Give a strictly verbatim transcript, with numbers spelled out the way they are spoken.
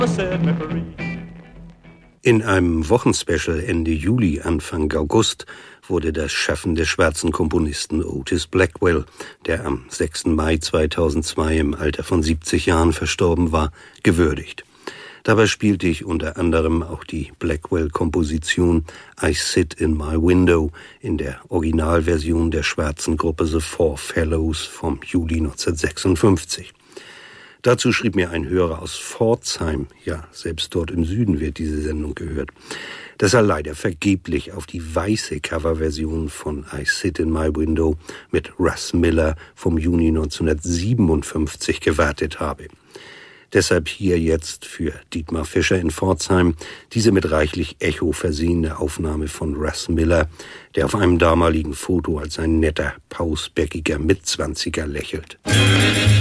In einem Wochenspecial Ende Juli, Anfang August wurde das Schaffen des schwarzen Komponisten Otis Blackwell, der am sechsten Mai zweitausendzwei im Alter von siebzig Jahren verstorben war, gewürdigt. Dabei spielte ich unter anderem auch die Blackwell-Komposition I Sit in My Window in der Originalversion der schwarzen Gruppe The Four Fellows vom Juli neunzehnhundertsechsundfünfzig. Dazu schrieb mir ein Hörer aus Pforzheim, ja, selbst dort im Süden wird diese Sendung gehört, dass er leider vergeblich auf die weiße Coverversion von I Sit in My Window mit Russ Miller vom Juni neunzehnhundertsiebenundfünfzig gewartet habe. Deshalb hier jetzt für Dietmar Fischer in Pforzheim diese mit reichlich Echo versehene Aufnahme von Russ Miller, der auf einem damaligen Foto als ein netter, pausbäckiger Mitzwanziger lächelt.